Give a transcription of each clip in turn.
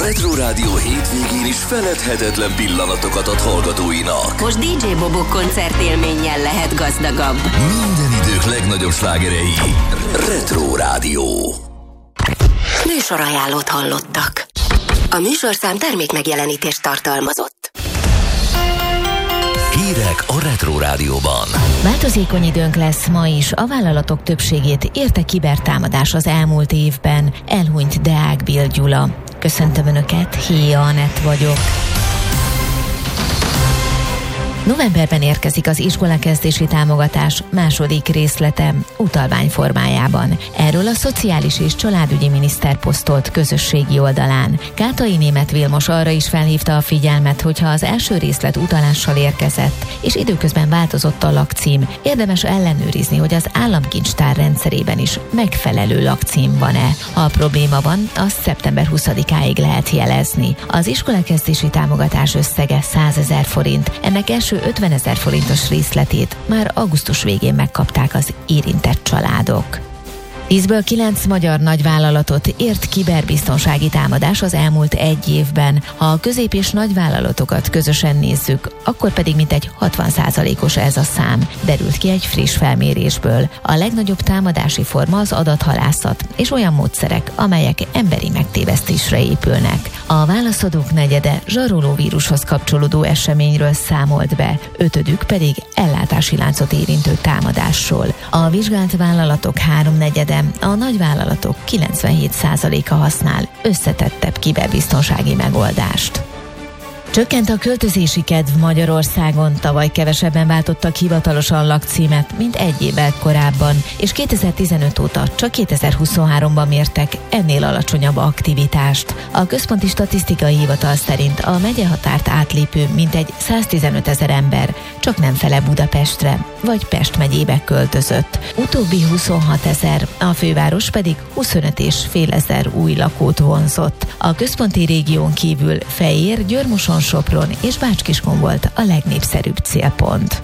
Retro Rádió hétvégén is feledhetetlen pillanatokat ad hallgatóinak. Most DJ Bobok koncertélménnyel lehet gazdagabb. Minden idők legnagyobb slágerei. Retro Rádió. Műsorajánlót hallottak. A műsorszám termékmegjelenítést tartalmazott. Hírek a Retro Rádióban. Változékony időnk lesz ma is. A vállalatok többségét érte kibertámadás az elmúlt évben. Elhunyt Deák Bill Gyula. Köszöntöm Önöket, Héja Anett vagyok. Novemberben érkezik az iskolakezdési támogatás második részlete utalvány formájában. Erről a Szociális és Családügyi Miniszter posztolt közösségi oldalán. Kátai Németh Vilmos arra is felhívta a figyelmet, hogyha az első részlet utalással érkezett, és időközben változott a lakcím, érdemes ellenőrizni, hogy az államkincstár rendszerében is megfelelő lakcím van-e. Ha probléma van, azt szeptember 20-áig lehet jelezni. Az iskolakezdési támogatás összege 100 000 forint. Ennek első 50 000 forintos részletét már augusztus végén megkapták az érintett családok. 10-ből 9 magyar nagyvállalatot ért kiberbiztonsági támadás az elmúlt egy évben. Ha a közép- és nagyvállalatokat közösen nézzük, akkor pedig mintegy 60%-os ez a szám, derült ki egy friss felmérésből. A legnagyobb támadási forma az adathalászat és olyan módszerek, amelyek emberi megtévesztésre épülnek. A válaszadók negyede zsarolóvírushoz kapcsolódó eseményről számolt be, ötödük pedig ellátási láncot érintő támadásról. A vizsgált vállalatok háromnegyede, a nagyvállalatok 97%-a használ összetettebb kiberbiztonsági megoldást. Csökkent a költözési kedv Magyarországon, tavaly kevesebben váltottak hivatalosan lakcímet, mint egy évvel korábban, és 2015 óta csak 2023-ban mértek ennél alacsonyabb aktivitást. A Központi Statisztikai Hivatal szerint a megyehatárt átlépő mintegy 115 000 ember csak nem fele Budapestre vagy Pest megyébe költözött. Utóbbi 26 000, a főváros pedig 25 500 új lakót vonzott. A központi régión kívül Fejér, Győr-Moson, Sopron és Bács-Kiskun volt a legnépszerűbb célpont.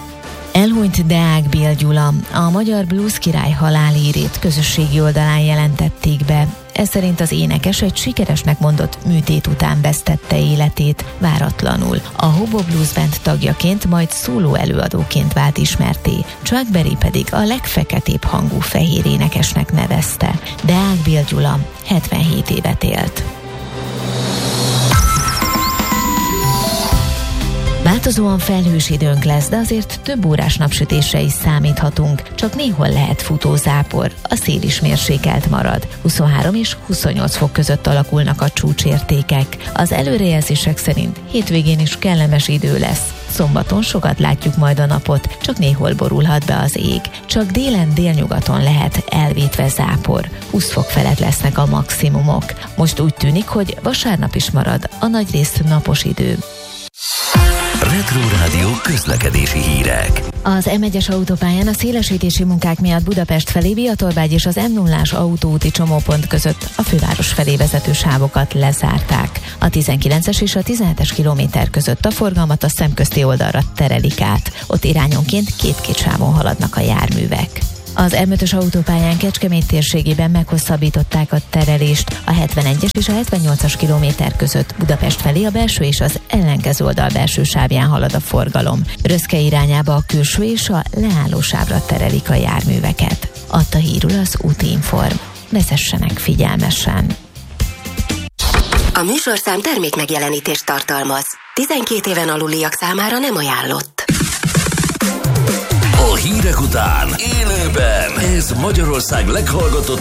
Elhunyt Deák Bill Gyula. A magyar blues király halálhírét közösségi oldalán jelentették be. Ez szerint az énekes egy sikeresnek mondott műtét után vesztette életét váratlanul. A Hobo Blues Band tagjaként, majd szóló előadóként vált ismertté. Chuck Berry pedig a legfeketébb hangú fehér énekesnek nevezte. Deák Bill Gyula 77 évet élt. Változóan felhős időnk lesz, de azért több órás napsütésre is számíthatunk. Csak néhol lehet futózápor, a szél is mérsékelt marad. 23 és 28 fok között alakulnak a csúcsértékek. Az előrejelzések szerint hétvégén is kellemes idő lesz. Szombaton sokat látjuk majd a napot, csak néhol borulhat be az ég. Csak délen délnyugaton lehet elvétve zápor. 20 fok felett lesznek a maximumok. Most úgy tűnik, hogy vasárnap is marad a nagyrészt napos idő. Retro Rádió közlekedési hírek. Az M1-es autópályán a szélesítési munkák miatt Budapest felé Bihatorbágy és az M0-ás autóúti csomópont között a főváros felé vezető sávokat lezárták. A 19-es és a 17-es kilométer között a forgalmat a szemközti oldalra terelik át. Ott irányonként két sávon haladnak a járművek. Az M5-ös autópályán Kecskemét térségében meghosszabbították a terelést. A 71-es és a 78-as kilométer között Budapest felé a belső és az ellenkező oldal belső sávján halad a forgalom. Röszke irányába a külső és a leálló sávra terelik a járműveket. Adta hírül az Útinform. Vezessenek figyelmesen! A műsorszám termékmegjelenítést tartalmaz. 12 éven aluliak számára nem ajánlott. A hírek után élőben ez Magyarország leghallgatottabb